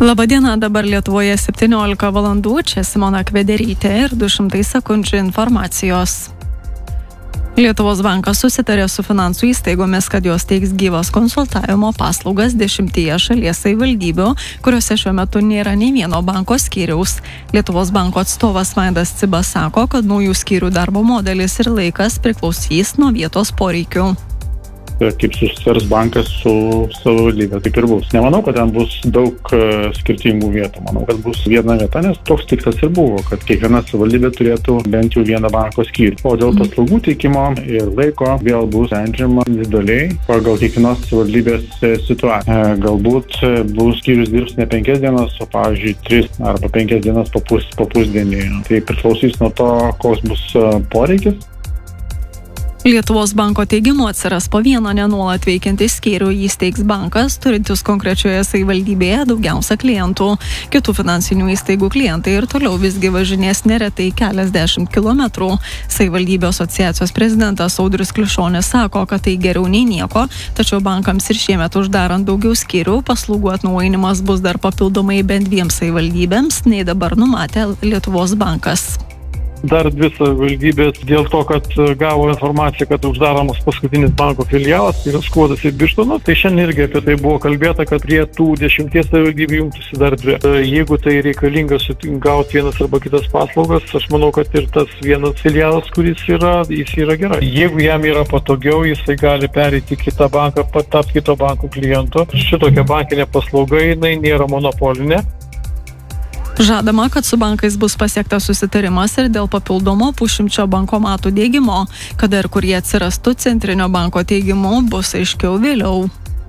Labadiena, dabar Lietuvoje 17 valandų, čia Simona Kvederytė ir 200 sekundžių informacijos. Lietuvos bankas susitarė su finansų įstaigomis, kad jos teiks gyvas konsultavimo paslaugas 10 šalies savivaldybių, kuriuose šiuo metu nėra nei vieno banko skyriaus. Lietuvos banko atstovas Vaidas Cibas sako, kad naujų skyrių darbo modelis ir laikas priklausys nuo vietos poreikių. Kaip susitars bankas su savivaldybė, taip ir bus. Nemanau, kad ten bus daug skirtingų vietų. Manau, kad bus viena vieta, nes toks tikslas ir buvo, kad kiekviena savivaldybė turėtų bent jau vieną banko skyrių. O dėl paslaugų teikimo ir laiko vėl bus sprendžiama individualiai pagal kiekvienos savivaldybės situaciją. Galbūt bus skyrius dirbs ne 5 dienas, o pavyzdžiui 3 arba 5 dienas po pusdienį. Tai priklausys nuo to, koks bus poreikis. Lietuvos banko teigimu atsiras po vieną nenuolat veikiantį skyrių įsteigs bankas, turintis konkrečioje savivaldybėje daugiausia klientų. Kitų finansinių įstaigų klientai ir toliau visgi važinės neretai keliasdešimt kilometrų. Savivaldybių asociacijos prezidentas Audrius Klišonis sako, kad tai geriau nei nieko, tačiau bankams ir šiemet uždarant daugiau skyrių, paslaugų atnaujinimas bus dar papildomai bent 2 savivaldybėms, nei dabar numatė Lietuvos bankas. Dar 2 savivaldybės dėl to, kad gavo informaciją, kad uždaromas paskutinis banko filialas, tai yra Skuodas ir Birštonas. Tai šiandien irgi apie tai buvo kalbėta, kad prie tų 10 savivaldybių jungtųsi dar 2. Jeigu tai reikalinga gauti vienas arba kitas paslaugas, aš manau, kad ir tas vienas filialas, kuris yra, jis yra gerai. Jeigu jam yra patogiau, jisai gali pereiti kitą banką, tapti kito banko kliento. Šitokia bankinė paslauga, jinai nėra monopolinė. Žadama, kad su bankais bus pasiektas susitarimas ir dėl papildomo 100 bankomatų diegimo, kada ir kur jie atsirastų centrinio banko teigimu, bus aiškiau vėliau.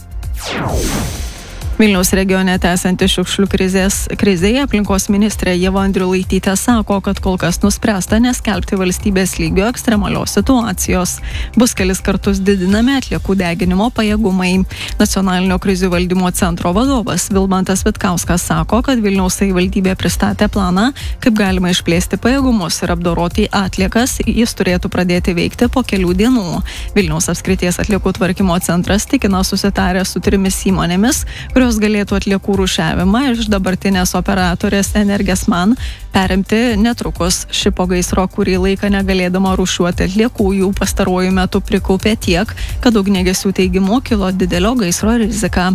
Vilniaus regione tęsiantis šiukšlių krizėje aplinkos ministrė Ieva Andriulaitytė sako, kad kol kas nuspręsta neskelbti valstybės lygio ekstremalios situacijos. Bus kelis kartus didinami atliekų deginimo pajėgumai. Nacionalinio krizių valdymo centro vadovas Vilmantas Vitkauskas sako, kad Vilniaus savivaldybė pristatė planą, kaip galima išplėsti pajėgumus ir apdoroti atliekas. Jis turėtų pradėti veikti po kelių dienų. Vilniaus apskrities atliekų tvarkymo centras tikina susitarę su 3 įmonėmis, kurios galėtų atliekų rūšiavimą iš dabartinės operatorės Energesman perimti netrukus. Ši po gaisro kurį laiką negalėdama rūšiuoti atliekų jų pastaruoju metu prikaupė tiek, kad ugniagesių teigimu kilo didelio gaisro rizika.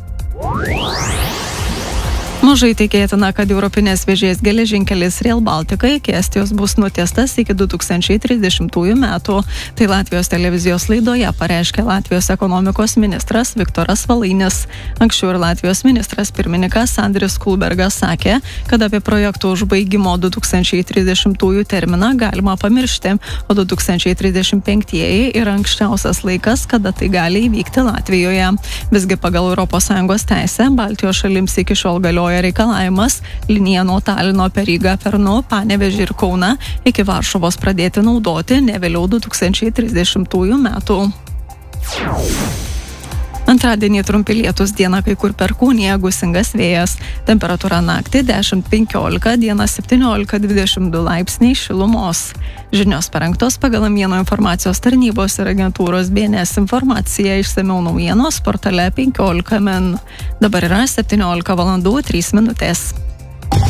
Mažai tikėtina, kad Europinės vėžės geležinkelis Rail Baltica iki Estijos bus nutiestas iki 2030 metų. Tai Latvijos televizijos laidoje pareiškė Latvijos ekonomikos ministras Viktoras Valainis. Anksčiau ir Latvijos ministras pirmininkas Andris Kulbergas sakė, kad apie projektų užbaigimo 2030 terminą galima pamiršti, o 2035 yra anksčiausias laikas, kada tai gali įvykti Latvijoje. Visgi pagal ES teisę Baltijos šalims iki šiol galioja reikalavimas liniją nuo Talino per Rygą, Pernu, Panevėžį ir Kauną iki Varšuvos pradėti naudoti ne vėliau 2030 metų. Antradienį trumpi lietūs, dieną kai kur perkūnija, gūsingas vėjas. Temperatūra naktį 10-15, dieną 17-22 laipsniai šilumos. Žinios parengtos pagal Vieno informacijos tarnybos ir agentūros BNS informaciją. Išsamiau naujienos portale 15 min. Dabar yra 17 valandų 3 minutės.